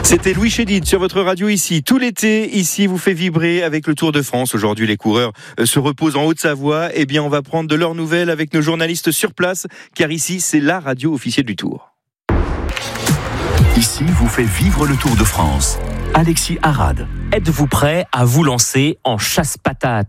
C'était Louis Chédid sur votre radio ici. Tout l'été, ici, vous fait vibrer avec le Tour de France. Aujourd'hui, les coureurs se reposent en Haute-Savoie. Eh bien, on va prendre de leurs nouvelles avec nos journalistes sur place, car ici, c'est la radio officielle du Tour. Ici, vous fait vivre le Tour de France. Alexis Arad. Êtes-vous prêt à vous lancer en chasse-patate ?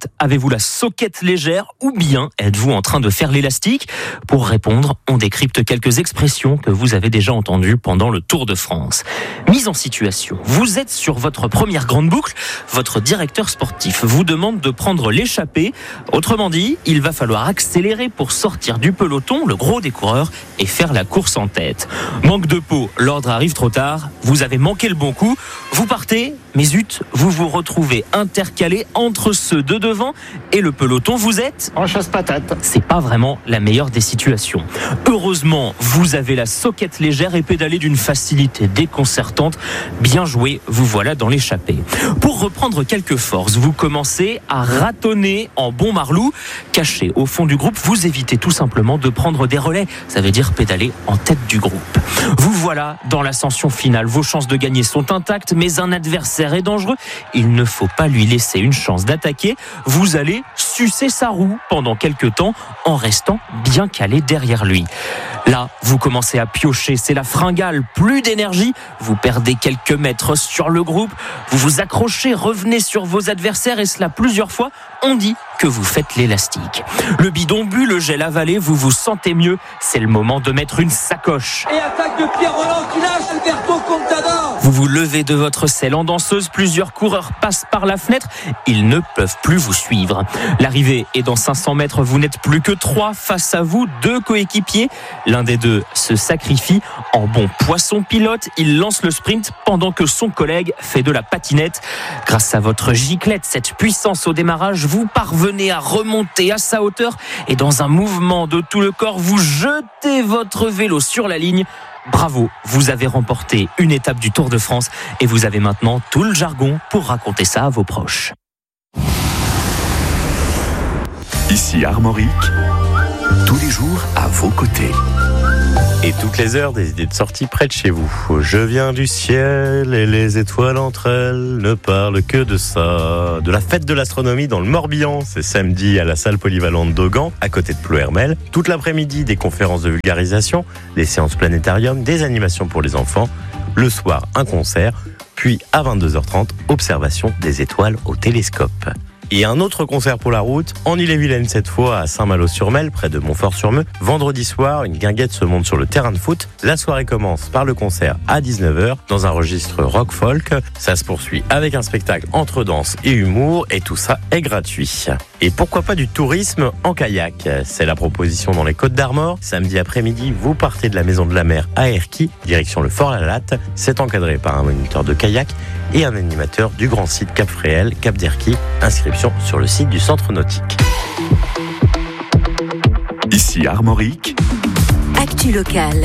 Avez-vous la soquette légère ou bien êtes-vous en train de faire l'élastique ? Pour répondre, on décrypte quelques expressions que vous avez déjà entendues pendant le Tour de France. Mise en situation, vous êtes sur votre première grande boucle, votre directeur sportif vous demande de prendre l'échappée. Autrement dit, il va falloir accélérer pour sortir du peloton, le gros des coureurs, et faire la course en tête. Manque de peau, l'ordre arrive trop tard, vous avez manqué le bon coup, vous partez, mais zut, vous vous retrouvez intercalé entre ceux de devant et le peloton. Vous êtes en chasse-patate. C'est pas vraiment la meilleure des situations. Heureusement, vous avez la soquette légère et pédalez d'une facilité déconcertante. Bien joué, vous voilà dans l'échappée. Pour reprendre quelques forces, vous commencez à ratonner en bon marlou. Caché au fond du groupe, vous évitez tout simplement de prendre des relais. Ça veut dire pédaler en tête du groupe. Vous voilà dans l'ascension finale. Vos chances de gagner sont intactes, mais un adversaire est dangereux. Il ne faut pas lui laisser une chance d'attaquer. Vous allez sucer sa roue pendant quelques temps en restant bien calé derrière lui. Là, vous commencez à piocher, c'est la fringale, plus d'énergie, vous perdez quelques mètres sur le groupe, vous vous accrochez, revenez sur vos adversaires et cela plusieurs fois, on dit que vous faites l'élastique. Le bidon bu, le gel avalé, vous vous sentez mieux, c'est le moment de mettre une sacoche. Et attaque de Pierre Roland qui lâche Alberto Contador. Vous vous levez de votre selle en danseuse, plusieurs coureurs passent par la fenêtre, ils ne peuvent plus vous suivre. L'arrivée est dans 500 mètres, vous n'êtes plus que 3 face à vous, 2 coéquipiers. L'un des deux se sacrifie. En bon poisson pilote, il lance le sprint pendant que son collègue fait de la patinette. Grâce à votre giclette, cette puissance au démarrage, vous parvenez à remonter à sa hauteur et dans un mouvement de tout le corps, vous jetez votre vélo sur la ligne. Bravo, vous avez remporté une étape du Tour de France et vous avez maintenant tout le jargon pour raconter ça à vos proches. Ici Armorique, tous les jours à vos côtés. Et toutes les heures, des idées de sortie près de chez vous. Je viens du ciel et les étoiles entre elles ne parlent que de ça. De la fête de l'astronomie dans le Morbihan, c'est samedi à la salle polyvalente d'Augan, à côté de Ploërmel. Toute l'après-midi, des conférences de vulgarisation, des séances planétarium, des animations pour les enfants. Le soir, un concert. Puis à 22h30, observation des étoiles au télescope. Et un autre concert pour la route, en Ille-et-Vilaine cette fois, à Saint-Malo-sur-Mel, près de Montfort-sur-Meux. Vendredi soir, une guinguette se monte sur le terrain de foot. La soirée commence par le concert à 19h, dans un registre rock-folk. Ça se poursuit avec un spectacle entre danse et humour, et tout ça est gratuit. Et pourquoi pas du tourisme en kayak ? C'est la proposition dans les Côtes-d'Armor. Samedi après-midi, vous partez de la Maison de la Mer à Erquy, direction le Fort-la-Latte. C'est encadré par un moniteur de kayak et un animateur du grand site Cap-Fréhel, Cap d'Erquy. Inscription sur le site du centre nautique. Ici Armorique, Actu locale.